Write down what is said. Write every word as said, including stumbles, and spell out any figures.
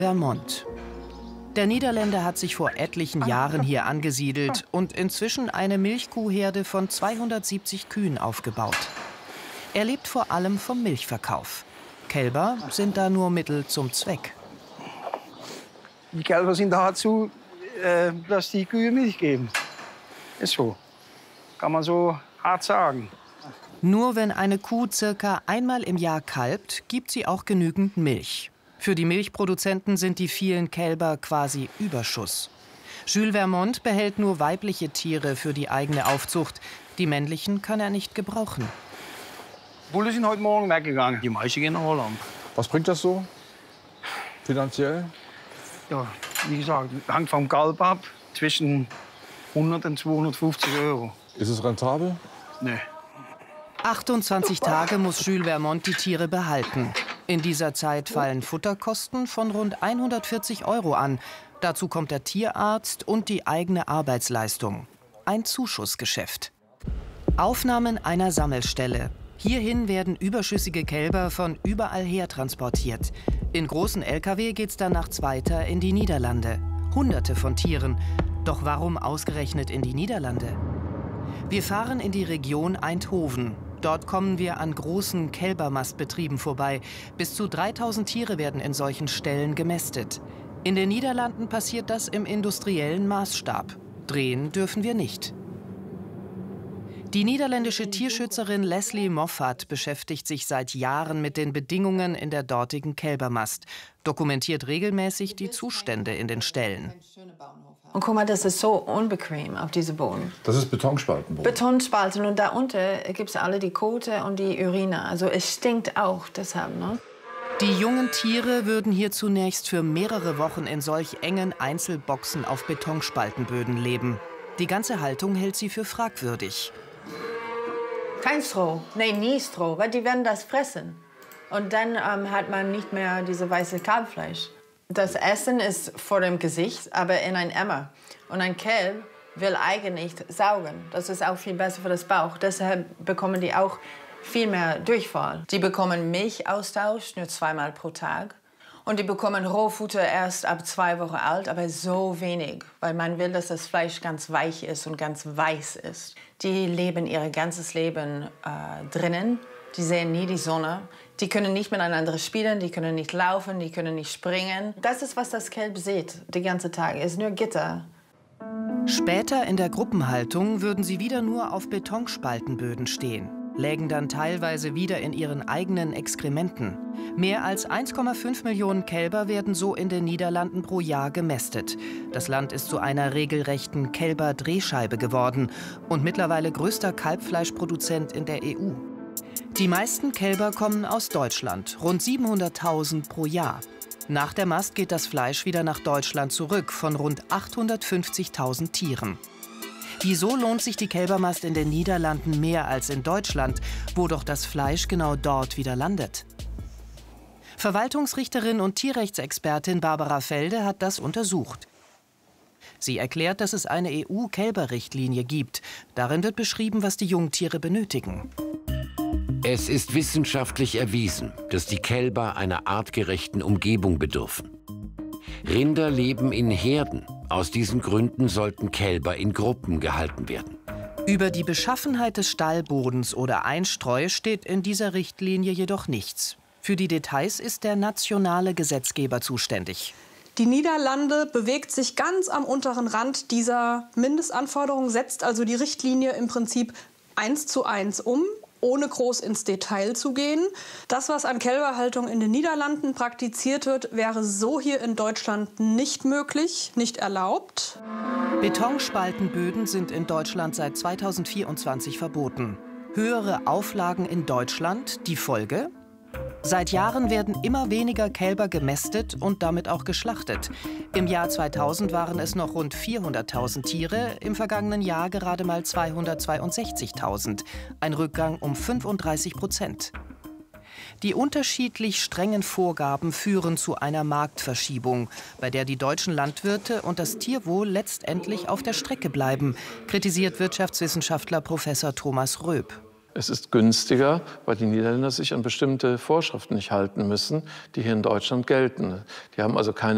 Vermont. Der Niederländer hat sich vor etlichen Jahren hier angesiedelt und inzwischen eine Milchkuhherde von zweihundertsiebzig Kühen aufgebaut. Er lebt vor allem vom Milchverkauf. Kälber sind da nur Mittel zum Zweck. Die Kälber sind dazu, äh, dass die Kühe Milch geben. Ist so. Kann man so hart sagen. Nur wenn eine Kuh circa einmal im Jahr kalbt, gibt sie auch genügend Milch. Für die Milchproduzenten sind die vielen Kälber quasi Überschuss. Jules Vermont behält nur weibliche Tiere für die eigene Aufzucht. Die männlichen kann er nicht gebrauchen. Die Bullen sind heute Morgen weggegangen. Die meisten gehen nach Holland. Was bringt das so finanziell? Ja, wie gesagt, hängt vom Kalb ab. Zwischen hundert und zweihundertfünfzig Euro. Ist es rentabel? Nee. achtundzwanzig Tage muss Jules Vermont die Tiere behalten. In dieser Zeit fallen Futterkosten von rund hundertvierzig Euro an. Dazu kommt der Tierarzt und die eigene Arbeitsleistung. Ein Zuschussgeschäft. Aufnahmen einer Sammelstelle. Hierhin werden überschüssige Kälber von überall her transportiert. In großen L K W geht's dann nachts weiter in die Niederlande. Hunderte von Tieren. Doch warum ausgerechnet in die Niederlande? Wir fahren in die Region Eindhoven. Dort kommen wir an großen Kälbermastbetrieben vorbei. Bis zu dreitausend Tiere werden in solchen Ställen gemästet. In den Niederlanden passiert das im industriellen Maßstab. Drehen dürfen wir nicht. Die niederländische Tierschützerin Leslie Moffat beschäftigt sich seit Jahren mit den Bedingungen in der dortigen Kälbermast, dokumentiert regelmäßig die Zustände in den Ställen. Und guck mal, das ist so unbequem auf diesem Boden. Das ist Betonspaltenboden. Betonspalten und da unten gibt es alle die Kote und die Urine. Also es stinkt auch deshalb, ne? Die jungen Tiere würden hier zunächst für mehrere Wochen in solch engen Einzelboxen auf Betonspaltenböden leben. Die ganze Haltung hält sie für fragwürdig. Kein Stroh, nee, nie Stroh, weil die werden das fressen. Und dann ähm, hat man nicht mehr diese weiße Kalbfleisch. Das Essen ist vor dem Gesicht, aber in ein Emmer. Und ein Kalb will eigentlich saugen. Das ist auch viel besser für das Bauch. Deshalb bekommen die auch viel mehr Durchfall. Die bekommen Milchaustausch nur zweimal pro Tag. Und die bekommen Rohfutter erst ab zwei Wochen alt, aber so wenig. Weil man will, dass das Fleisch ganz weich ist und ganz weiß ist. Die leben ihr ganzes Leben äh, drinnen. Die sehen nie die Sonne. Die können nicht miteinander spielen, die können nicht laufen, die können nicht springen. Das ist, was das Kalb sieht, den ganzen Tag. Es ist nur Gitter. Später in der Gruppenhaltung würden sie wieder nur auf Betonspaltenböden stehen, lägen dann teilweise wieder in ihren eigenen Exkrementen. Mehr als eins Komma fünf Millionen Kälber werden so in den Niederlanden pro Jahr gemästet. Das Land ist zu einer regelrechten Kälberdrehscheibe geworden und mittlerweile größter Kalbfleischproduzent in der E U. Die meisten Kälber kommen aus Deutschland, rund siebenhunderttausend pro Jahr. Nach der Mast geht das Fleisch wieder nach Deutschland zurück, von rund achthundertfünfzigtausend Tieren. Wieso lohnt sich die Kälbermast in den Niederlanden mehr als in Deutschland, wo doch das Fleisch genau dort wieder landet? Verwaltungsrichterin und Tierrechtsexpertin Barbara Felde hat das untersucht. Sie erklärt, dass es eine E U-Kälberrichtlinie gibt. Darin wird beschrieben, was die Jungtiere benötigen. Es ist wissenschaftlich erwiesen, dass die Kälber einer artgerechten Umgebung bedürfen. Rinder leben in Herden. Aus diesen Gründen sollten Kälber in Gruppen gehalten werden. Über die Beschaffenheit des Stallbodens oder Einstreu steht in dieser Richtlinie jedoch nichts. Für die Details ist der nationale Gesetzgeber zuständig. Die Niederlande bewegt sich ganz am unteren Rand dieser Mindestanforderungen, setzt also die Richtlinie im Prinzip eins zu eins um, ohne groß ins Detail zu gehen. Das, was an Kälberhaltung in den Niederlanden praktiziert wird, wäre so hier in Deutschland nicht möglich, nicht erlaubt. Betonspaltenböden sind in Deutschland seit zweitausendvierundzwanzig verboten. Höhere Auflagen in Deutschland, die Folge? Seit Jahren werden immer weniger Kälber gemästet und damit auch geschlachtet. Im Jahr zweitausend waren es noch rund vierhunderttausend Tiere, im vergangenen Jahr gerade mal zweihundertzweiundsechzigtausend. Ein Rückgang um fünfunddreißig Prozent. Die unterschiedlich strengen Vorgaben führen zu einer Marktverschiebung, bei der die deutschen Landwirte und das Tierwohl letztendlich auf der Strecke bleiben, kritisiert Wirtschaftswissenschaftler Professor Thomas Röb. Es ist günstiger, weil die Niederländer sich an bestimmte Vorschriften nicht halten müssen, die hier in Deutschland gelten. Die haben also keine